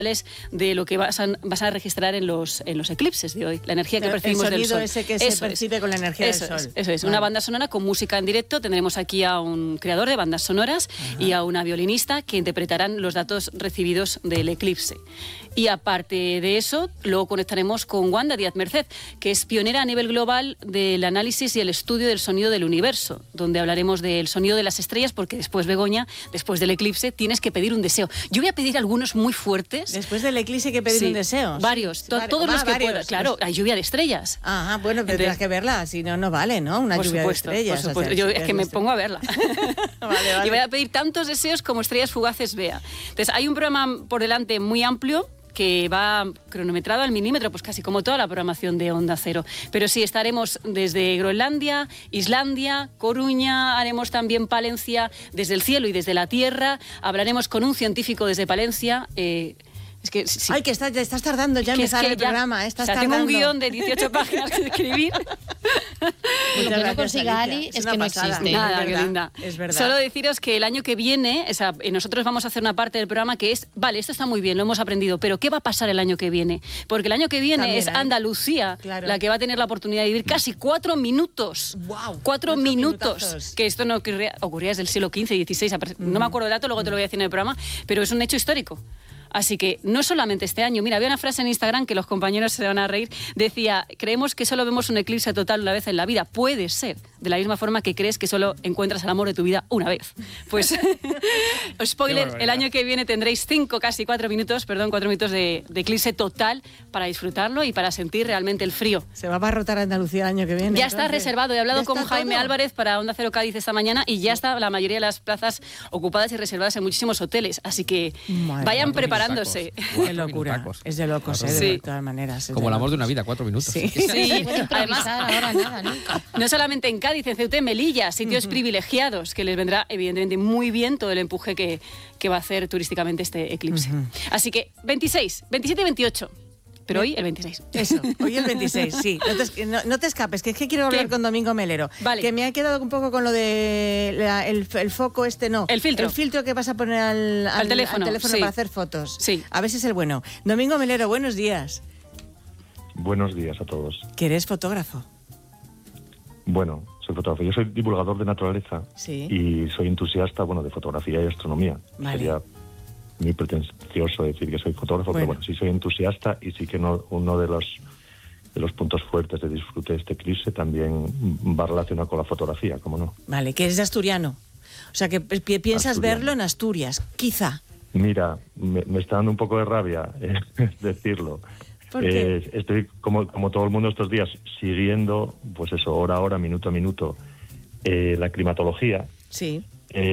de lo que vas a registrar en los eclipses de hoy, la energía que percibimos del sol. El sonido ese que se percibe con la energía del sol. Eso es, una banda sonora con música en directo. Tendremos aquí a un creador de bandas sonoras y a una violinista que interpretarán los datos recibidos del eclipse. Y aparte de eso, luego conectaremos con Wanda Díaz Merced, que es pionera a nivel global del análisis y el estudio del sonido del universo, donde hablaremos del sonido de las estrellas, porque después, Begoña, después del eclipse, tienes que pedir un deseo. Yo voy a pedir algunos muy fuertes. Después del eclipse hay que pedir un deseo. Varios, todos los que pueda. Claro, hay lluvia de estrellas. Ajá, bueno, tendrás que verla, si no, no vale, ¿no? Una lluvia de estrellas. Por supuesto, yo es que me pongo a verla. Vale. Y voy a pedir tantos deseos como estrellas fugaces vea. Entonces, hay un programa por delante muy amplio, que va cronometrado al milímetro, pues casi como toda la programación de Onda Cero. Pero sí, estaremos desde Groenlandia, Islandia, Coruña, haremos también Palencia, desde el cielo y desde la tierra, hablaremos con un científico desde Palencia. Es que, sí. Ay, que estás tardando ya en empezar el programa. Tengo un guión de 18 páginas que escribir. Lo que no consiga Ali es que no existe. Nada, qué linda. Es verdad. Solo deciros que el año que viene, nosotros vamos a hacer una parte del programa que es, vale, esto está muy bien, lo hemos aprendido, pero ¿qué va a pasar el año que viene? Porque el año que viene también es Andalucía, la que va a tener la oportunidad de vivir casi 4 minutos. ¡Wow! 4 minutos. Que esto no ocurría desde el siglo XV y XVI. No me acuerdo el dato, luego te lo voy a decir en el programa, pero es un hecho histórico. Así que no solamente este año. Mira, había una frase en Instagram que los compañeros se van a reír. Decía, creemos que solo vemos un eclipse total una vez en la vida. Puede ser, de la misma forma que crees que solo encuentras el amor de tu vida una vez. Pues, spoiler, el año que viene tendréis 4 minutos de eclipse total para disfrutarlo y para sentir realmente el frío. Se va a abarrotar Andalucía el año que viene. Ya está reservado. He hablado con Jaime Álvarez para Onda Cero Cádiz esta mañana y ya está la mayoría de las plazas ocupadas y reservadas en muchísimos hoteles. Así que vayan preparándose. Qué locura. Es de locos, de todas maneras. Como el amor de una vida, 4 minutos. Sí. Además, ahora nada, nunca. No solamente en Cádiz, en Ceuta, en Melilla, sitios privilegiados, que les vendrá evidentemente muy bien todo el empuje que va a hacer turísticamente este eclipse. Así que 26, 27 y 28. Pero hoy el 26. Eso, hoy el 26, sí. No te escapes, que es que quiero hablar con Domingo Melero. Vale. Que me ha quedado un poco con lo de el foco no. El filtro. El filtro que vas a poner al teléfono para hacer fotos. Sí. A ver si es el bueno. Domingo Melero, buenos días. Buenos días a todos. ¿Que eres fotógrafo? Bueno, soy fotógrafo. Yo soy divulgador de naturaleza y soy entusiasta, de fotografía y astronomía. Vale. Sería muy pretencioso decir que soy fotógrafo, pero sí soy entusiasta y sí que uno de los puntos fuertes de disfrute de este eclipse también va relacionado con la fotografía, ¿cómo no? Vale, que eres de asturiano. O sea, que piensas verlo en Asturias, quizá. Mira, me está dando un poco de rabia decirlo. ¿Por qué? Estoy, como todo el mundo estos días, siguiendo, pues eso, hora a hora, minuto a minuto, la climatología. Sí.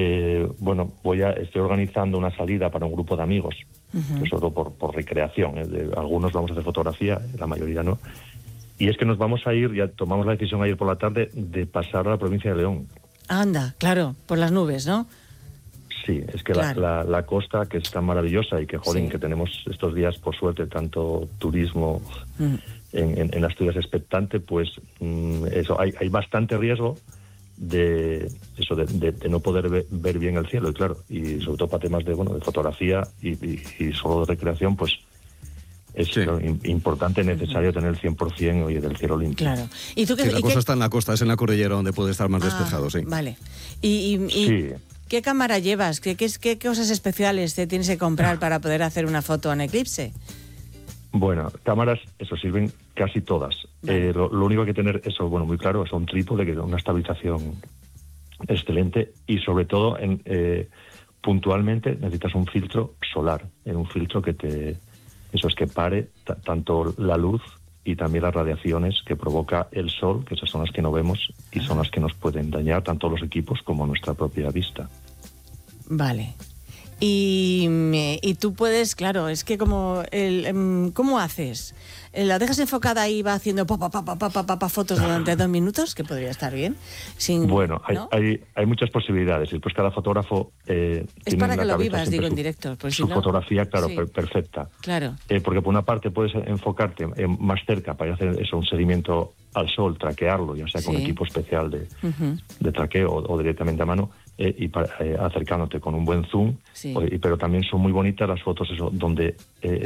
Estoy organizando una salida para un grupo de amigos, sobre todo por recreación. Algunos vamos a hacer fotografía, la mayoría no. Y es que nos vamos a ir, ya tomamos la decisión ayer por la tarde, de pasar a la provincia de León. Anda, claro, por las nubes, ¿no? Sí, es que claro. la costa, que es tan maravillosa y que, que tenemos estos días, por suerte, tanto turismo en Asturias expectante, pues eso, hay bastante riesgo de no poder ver bien el cielo, y claro, y sobre todo para temas de fotografía y solo de recreación, pues es importante, necesario tener el 100% del cielo limpio. Claro. ¿Y tú la cosa está en la costa, es en la cordillera donde puede estar más despejado, sí. Vale. ¿Y qué cámara llevas? ¿Qué cosas especiales te tienes que comprar para poder hacer una foto en eclipse? Bueno, cámaras, eso sirven casi todas. Vale. Lo único que tener, muy claro, es un trípode, que da una estabilización excelente y sobre todo, puntualmente necesitas un filtro solar, un filtro que que pare tanto la luz y también las radiaciones que provoca el sol, que esas son las que no vemos y son las que nos pueden dañar tanto los equipos como nuestra propia vista. Vale. Y tú puedes, claro, es que ¿cómo haces? ¿La dejas enfocada y va haciendo fotos durante 2 minutos? Que podría estar bien. Bueno, hay muchas posibilidades. Y pues cada fotógrafo es para que lo vivas, digo, en directo. Su fotografía, claro, perfecta. Claro. Porque por una parte puedes enfocarte más cerca para hacer un seguimiento al sol, traquearlo, ya sea con equipo especial de traqueo o directamente a mano, y acercándote con un buen zoom, pero también son muy bonitas las fotos donde